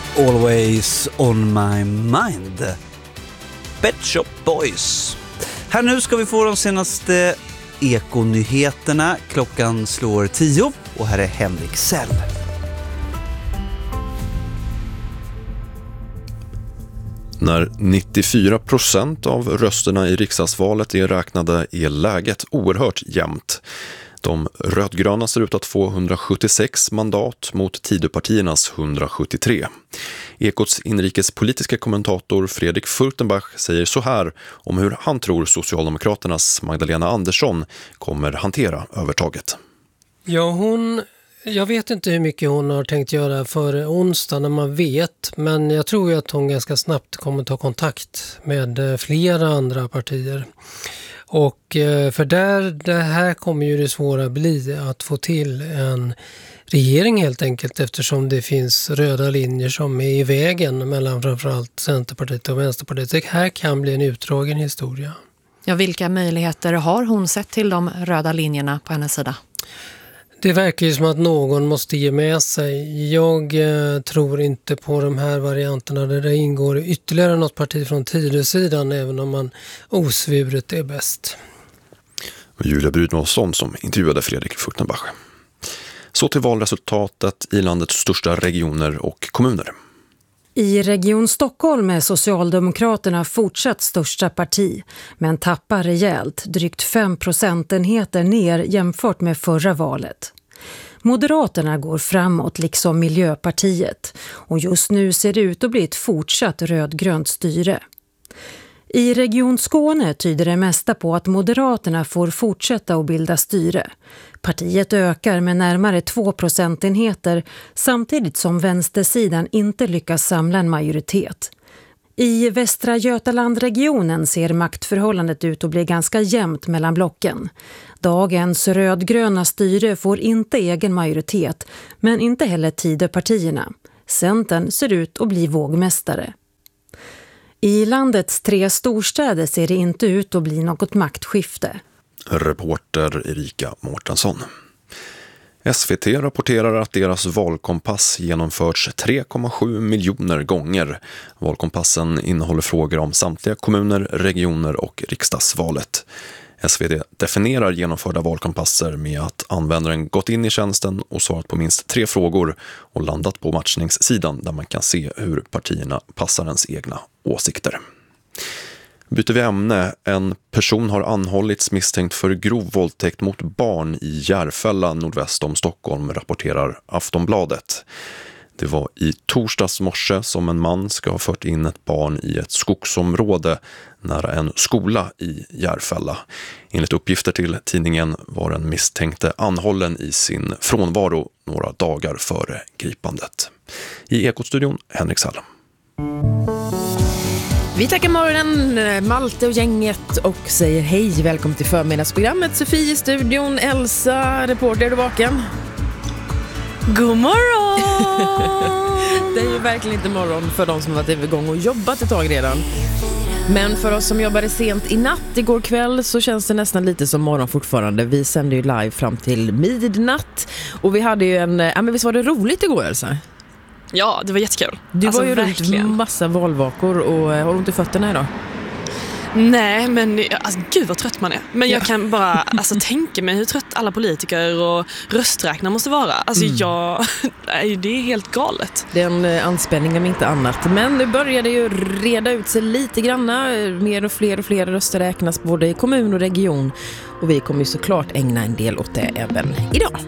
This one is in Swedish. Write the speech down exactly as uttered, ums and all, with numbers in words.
Always on my mind. Pet Shop Boys. Här nu ska vi få de senaste ekonyheterna. Klockan slår tio och här är Henrik Sell. När nittiofyra procent av rösterna i riksdagsvalet är räknade är läget oerhört jämnt. De rödgröna ser ut att få hundrasjuttiosex mandat mot Tidöpartiernas hundrasjuttiotre. Ekots inrikespolitiska kommentator Fredrik Furtenbach säger så här om hur han tror Socialdemokraternas Magdalena Andersson kommer hantera övertaget. Ja, hon... Jag vet inte hur mycket hon har tänkt göra för onsdag när man vet, men jag tror ju att hon ganska snabbt kommer ta kontakt med flera andra partier. Och för där, det här kommer ju det svåra bli att få till en regering helt enkelt, eftersom det finns röda linjer som är i vägen mellan framförallt Centerpartiet och Vänsterpartiet. Det här kan bli en utdragen historia. Ja, vilka möjligheter har hon sett till de röda linjerna på hennes sida? Det verkar ju som att någon måste ge med sig. Jag eh, tror inte på de här varianterna där det ingår ytterligare något parti från Tidösidan, även om man osvuret är bäst. Julia Brynolfsson som intervjuade Fredrik Furtenbach. Så till valresultatet i landets största regioner och kommuner. I Region Stockholm är Socialdemokraterna fortsatt största parti, men tappar rejält, drygt fem procentenheter ner jämfört med förra valet. Moderaterna går framåt liksom Miljöpartiet, och just nu ser det ut att bli ett fortsatt rödgrönt styre. I Region Skåne tyder det mesta på att Moderaterna får fortsätta att bilda styre. Partiet ökar med närmare två procentenheter samtidigt som vänstersidan inte lyckas samla en majoritet. I Västra Götalandregionen ser maktförhållandet ut att bli ganska jämnt mellan blocken. Dagens rödgröna styre får inte egen majoritet, men inte heller Tidöpartierna. Centern ser ut att bli vågmästare. I landets tre storstäder ser det inte ut att bli något maktskifte. Reporter Erika Mårtensson. S V T rapporterar att deras valkompass genomförts tre komma sju miljoner gånger. Valkompassen innehåller frågor om samtliga kommuner, regioner och riksdagsvalet. S V T definierar genomförda valkompasser med att användaren gått in i tjänsten och svarat på minst tre frågor och landat på matchningssidan där man kan se hur partierna passar ens egna åsikter. Byter vi ämne. En person har anhållits misstänkt för grov våldtäkt mot barn i Järfälla nordväst om Stockholm, rapporterar Aftonbladet. Det var i torsdags morse som en man ska ha fört in ett barn i ett skogsområde nära en skola i Järfälla. Enligt uppgifter till tidningen var den misstänkte anhållen i sin frånvaro några dagar före gripandet. I Ekostudion, Henrik Sall. Vi tackar morgonen, Malte och gänget, och säger hej, välkommen till förmiddagsprogrammet. Sofie i studion, Elsa, reporter, är du vaken? God morgon! Det är ju verkligen inte morgon för de som har varit igång och jobbat ett tag redan. Men för oss som jobbade sent i natt igår kväll så känns det nästan lite som morgon fortfarande. Vi sände ju live fram till midnatt och vi hade ju en, ja men visst var det roligt igår, Elsa? Ja, det var jättekul. Du alltså, var ju verkligen runt massa valvakor och har ont i fötterna idag? Nej, men alltså, gud vad trött man är. Men jag ja. kan bara alltså, tänka mig hur trött alla politiker och rösträknare måste vara. Alltså mm. jag, nej, det är helt galet. Det är en anspänning om inte annat. Men nu börjar det ju reda ut sig lite granna. Mer och fler och fler röster räknas både i kommun och region. Och vi kommer ju såklart ägna en del åt det även idag.